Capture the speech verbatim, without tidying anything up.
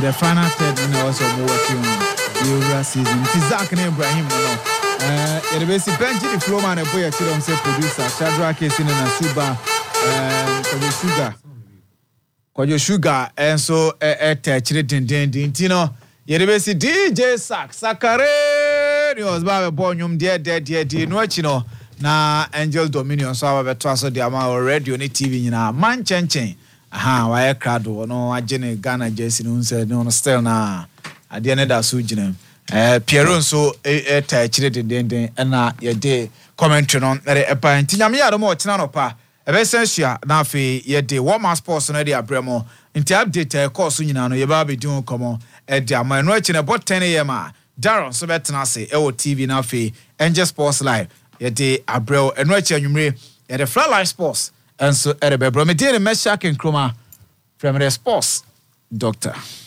the final third and also more working on the overall season. It is Zach and Ibrahim. Uh, it is a bench in the flow man, a boy, a children say producer, Shadrach is in a Suba, and Sugar. Kojo Sugar, and so a touch it in Dintino. Yerebesi D J Sack Sakare was Baba Bonium dear dear dear dear no na Angel Dominion so aba betwaso de ama radio ne T V nyina man chenchen aha wa crowd no agene Ghana jersey no say no still na ade ne da so gina eh Piero so e ta chire de den den na ye de commentary no re epa ntinyame ya do mo china no pa ebe sensua na afi ye de Warm Sports no de abremo nti update e course nyina no ye ba be dun komo Eddie, my no chin about ten a.m. Darren so better say Ewo T V na fe Angel Sports Live. Yede Abreu and Roche Numre at the Flatline Sports and so at the Bebro. Me did a mesh shack and chroma from the sports doctor.